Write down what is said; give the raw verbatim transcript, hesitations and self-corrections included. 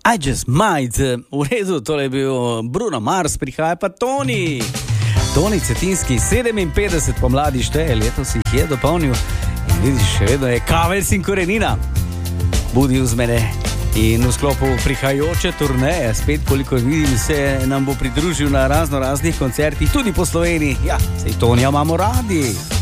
I just might. V redu, to je bil Bruno Mars, prihaja pa Toni. Toni Cetinski, sedeminpetdeset pomladi šteje, letos jih je dopolnil. In vidiš, še vedno je Kavers in Korenina. Budi uz mene. In v sklopu prihajajoče turneje, spet koliko vidim, se nam bo pridružil na razno raznih koncertih, tudi po Sloveniji. Ja, sej Tonija imamo radi.